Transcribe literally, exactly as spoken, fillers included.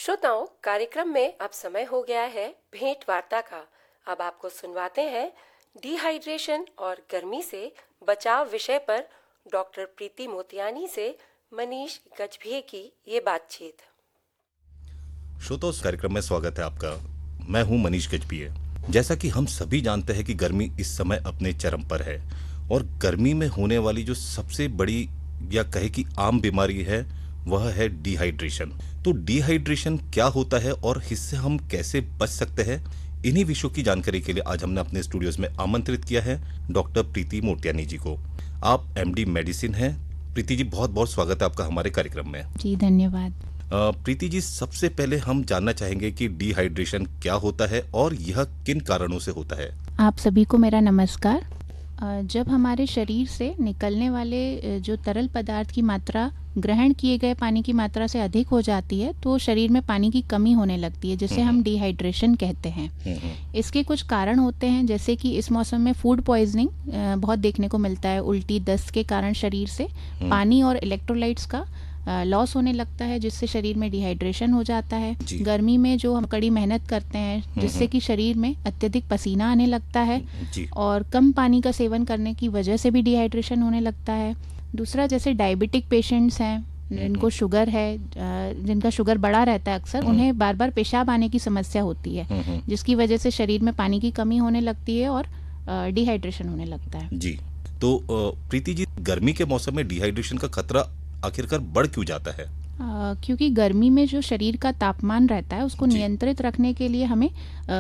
श्रोताओं, कार्यक्रम में अब समय हो गया है भेंट वार्ता का। अब आपको सुनवाते हैं डिहाइड्रेशन और गर्मी से बचाव विषय पर डॉक्टर प्रीति मोतियानी से मनीष गजभिये की ये बातचीत। श्रोताओं, इस कार्यक्रम में स्वागत है आपका। मैं हूं मनीष गजभिये। जैसा कि हम सभी जानते हैं कि गर्मी इस समय अपने चरम पर है और गर्मी में होने वाली जो सबसे बड़ी या कहे कि आम बीमारी है वह है डिहाइड्रेशन। तो डिहाइड्रेशन क्या होता है और इससे हम कैसे बच सकते हैं, इन्हीं विषयों की जानकारी के लिए आज हमने अपने स्टूडियोज में आमंत्रित किया है डॉक्टर प्रीति मोतियानी जी को। आप एमडी मेडिसिन हैं। प्रीति जी, बहुत बहुत स्वागत है आपका हमारे कार्यक्रम में। जी धन्यवाद। प्रीति जी, सबसे पहले हम जानना चाहेंगे कि डिहाइड्रेशन क्या होता है और यह किन कारणों से होता है। आप सभी को मेरा नमस्कार। जब हमारे शरीर से निकलने वाले जो तरल पदार्थ की मात्रा ग्रहण किए गए पानी की मात्रा से अधिक हो जाती है तो शरीर में पानी की कमी होने लगती है, जिसे हम डिहाइड्रेशन कहते हैं। इसके कुछ कारण होते हैं, जैसे कि इस मौसम में फूड पॉइजनिंग बहुत देखने को मिलता है। उल्टी, दस्त के कारण शरीर से पानी और इलेक्ट्रोलाइट्स का लॉस होने लगता है, जिससे शरीर में डिहाइड्रेशन हो जाता है। गर्मी में जो हम कड़ी मेहनत करते हैं जिससे कि शरीर में अत्यधिक पसीना आने लगता है और कम पानी का सेवन करने की वजह से भी डिहाइड्रेशन होने लगता है। दूसरा, जैसे डायबिटिक पेशेंट्स हैं, जिनको शुगर है, जिनका शुगर बढ़ा रहता है, अक्सर उन्हें बार बार पेशाब आने की समस्या होती है, जिसकी वजह से शरीर में पानी की कमी होने लगती है और डिहाइड्रेशन होने लगता है। जी, तो प्रीति जी, गर्मी के मौसम में डिहाइड्रेशन का खतरा आखिरकार बढ़ क्यों जाता है? आ, क्योंकि गर्मी में जो शरीर का तापमान रहता है उसको नियंत्रित रखने के लिए हमें